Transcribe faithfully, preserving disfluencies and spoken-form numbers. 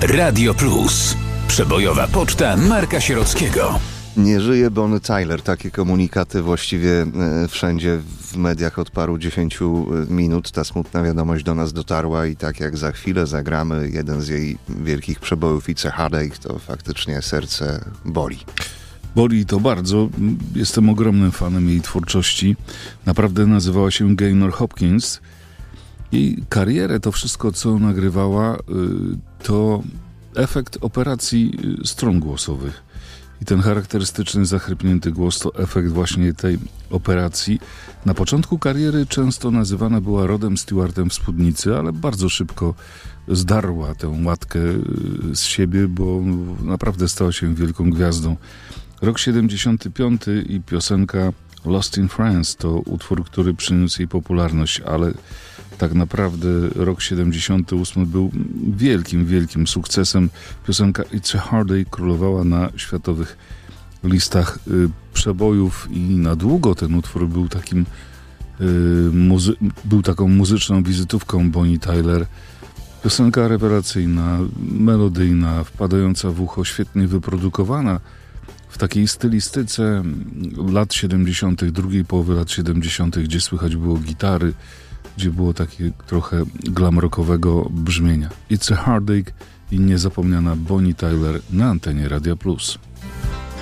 Radio Plus. Przebojowa poczta Marka Sierockiego. Nie żyje Bonnie Tyler. Takie komunikaty właściwie wszędzie w mediach od paru dziesięciu minut. Ta smutna wiadomość do nas dotarła i tak jak za chwilę zagramy jeden z jej wielkich przebojów It's a Heartache, to faktycznie serce boli. Boli to bardzo. Jestem ogromnym fanem jej twórczości. Naprawdę nazywała się Gaynor Hopkins. Jej karierę, to wszystko, co nagrywała, to efekt operacji strun głosowych. I ten charakterystyczny, zachrypnięty głos to efekt właśnie tej operacji. Na początku kariery często nazywana była Rodem Stewartem w spódnicy, ale bardzo szybko zdarła tę łatkę z siebie, bo naprawdę stała się wielką gwiazdą. Rok siedemdziesiąty piąty i piosenka Lost in France to utwór, który przyniósł jej popularność, ale tak naprawdę rok siedemdziesiąty ósmy był wielkim, wielkim sukcesem. Piosenka It's a Heartache królowała na światowych listach y, przebojów i na długo ten utwór był takim y, muzy- był taką muzyczną wizytówką Bonnie Tyler. Piosenka rewelacyjna, melodyjna, wpadająca w ucho, świetnie wyprodukowana w takiej stylistyce lat siedemdziesiątych, drugiej połowy lat siedemdziesiątych, gdzie słychać było gitary, gdzie było takie trochę glam rockowego brzmienia. It's a Heartache i niezapomniana Bonnie Tyler na antenie Radia Plus.